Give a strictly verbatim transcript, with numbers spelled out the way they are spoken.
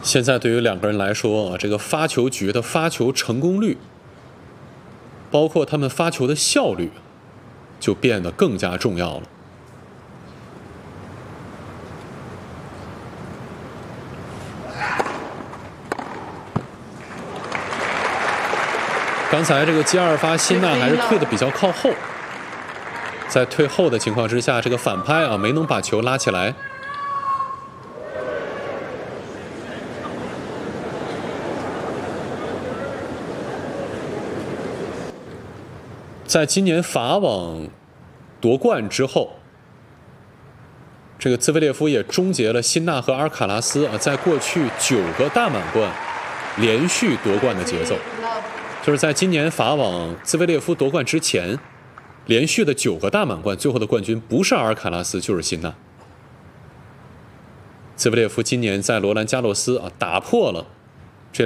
现在对于两个人来说啊，这个发球局的发球成功率，包括他们发球的效率，就变得更加重要了。刚才这个接二发，辛纳还是退的比较靠后，在退后的情况之下，这个反拍啊没能把球拉起来。在今年法网夺冠之后，这个兹维列夫也终结了辛纳和阿尔卡拉斯啊在过去九个大满贯连续夺冠的节奏。就是在今年法网兹维列夫夺冠之前，连续的九个大满贯，最后的冠军不是阿尔卡拉斯就是辛纳。兹维列夫今年在罗兰加洛斯啊打破了